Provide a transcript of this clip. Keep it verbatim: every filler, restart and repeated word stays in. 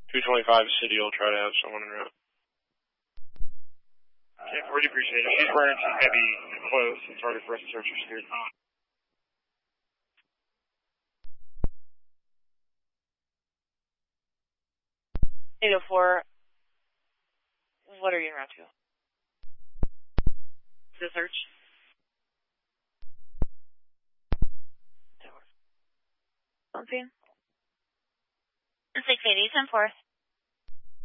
two twenty-five City will try to have someone en route. Okay, really appreciate it. She's wearing some heavy clothes. It's harder for us to search her scoot. eight oh four, what are you en route to? The search? Something? six eighty, ten four.